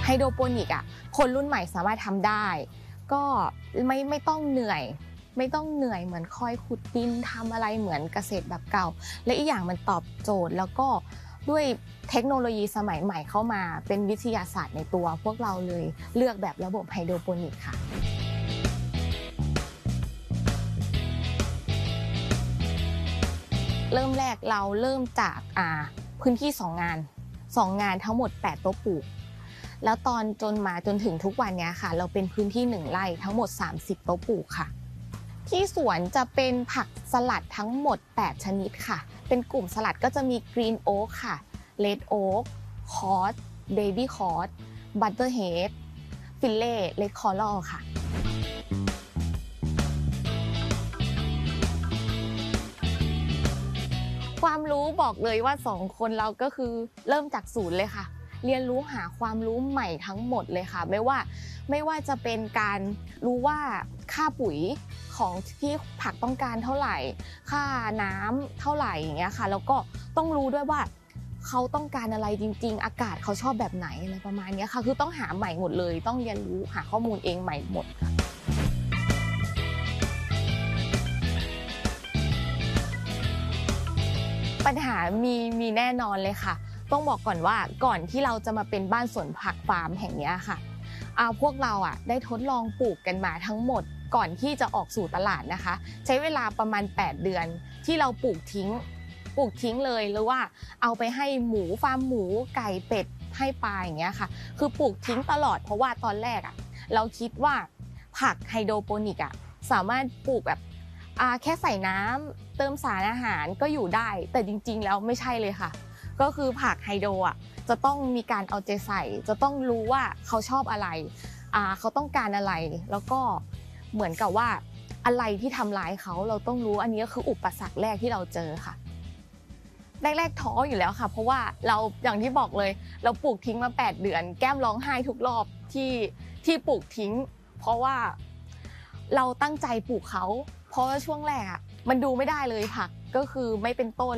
ฮโดรโปนิกคนรุ่นใหม่สามารถทำได้ก็ไม่ต้องเหนื่อยเหมือนคอยขุดดินทำอะไรเหมือนเกษตรแบบเก่าและอีกอย่างมันตอบโจทย์แล้วก็ด้วยเทคโนโลยีสมัยใหม่เข้ามาเป็นวิทยาศาสตร์ในตัวพวกเราเลยเลือกแบบระบบไฮโดรโปนิกค่ะเริ่มแรกเราเริ่มจากพื้นที่2 งานทั้งหมด8โต๊ะปลูกแล้วจนถึงทุกวันนี้ค่ะเราเป็นพื้นที่1 ไร่ทั้งหมด30โต๊ะปลูกค่ะที่สวนจะเป็นผักสลัดทั้งหมด8ชนิดค่ะเป็นกลุ่มสลัดก็จะมีกรีนโอ๊กค่ะเรดโอ๊กคอสเบบี้คอสบัตเตอร์เฮดฟิลเล่เรดคอรัลค่ะความรู้บอกเลยว่า2 คนเราก็คือเริ่มจากศูนย์เลยค่ะเรียนรู้หาความรู้ใหม่ทั้งหมดเลยค่ะไม่ว่าจะเป็นการรู้ว่าค่าปุ๋ยของที่ผักต้องการเท่าไหร่ค่าน้ำเท่าไหร่อย่างเงี้ยค่ะแล้วก็ต้องรู้ด้วยว่าเขาต้องการอะไรจริงๆอากาศเขาชอบแบบไหนอะไรประมาณนี้ค่ะคือต้องหาใหม่หมดเลยต้องเรียนรู้หาข้อมูลเองใหม่หมดค่ะปัญหามีแน่นอนเลยค่ะต้องบอกก่อนว่าก่อนที่เราจะมาเป็นบ้านสวนผักฟาร์มแห่งนี้ค่ะพวกเราได้ทดลองปลูกกันมาทั้งหมดก่อนที่จะออกสู่ตลาดนะคะใช้เวลาประมาณ8 เดือนที่เราปลูกทิ้งเลยหรือว่าเอาไปให้หมูฟาร์มหมูไก่เป็ดให้ปลาอย่างเงี้ยค่ะคือปลูกทิ้งตลอดเพราะว่าตอนแรกเราคิดว่าผักไฮโดรโปนิกสามารถปลูกแบบแค่ใส่น้ำเติมสารอาหารก็อยู่ได้แต่จริงๆแล้วไม่ใช่เลยค่ะก็คือผักไฮโดรจะต้องมีการเอาใจใส่จะต้องรู้ว่าเขาชอบอะไรเขาต้องการอะไรแล้วก็เหมือนกับว่าอะไรที่ทำร้ายเขาเราต้องรู้อันนี้ก็คืออุปสรรคแรกที่เราเจอค่ะแรกๆท้ออยู่แล้วค่ะเพราะว่าเราอย่างที่บอกเลยเราปลูกทิ้งมา8 เดือนแก้มร้องไห้ทุกรอบที่ปลูกทิ้งเพราะว่าเราตั้งใจปลูกเขาเพราะว่าช่วงแรกมันดูไม่ได้เลยผักก็คือไม่เป็นต้น